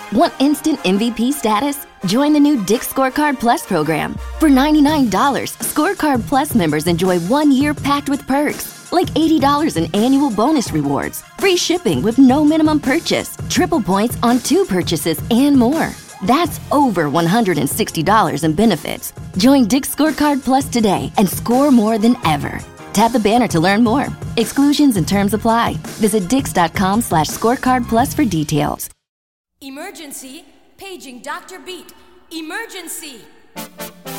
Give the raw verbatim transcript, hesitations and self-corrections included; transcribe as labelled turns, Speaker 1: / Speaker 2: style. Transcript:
Speaker 1: Want instant M V P status? Join the new Dick's Scorecard Plus program. For ninety-nine dollars, Scorecard Plus members enjoy one year packed with perks, like eighty dollars in annual bonus rewards, free shipping with no minimum purchase, triple points on two purchases, and more. That's over one hundred sixty dollars in benefits. Join Dick's Scorecard Plus today and score more than ever. Tap the banner to learn more. Exclusions and terms apply. Visit dix.com slash scorecard plus for details.
Speaker 2: Emergency, paging Doctor Beat. Emergency.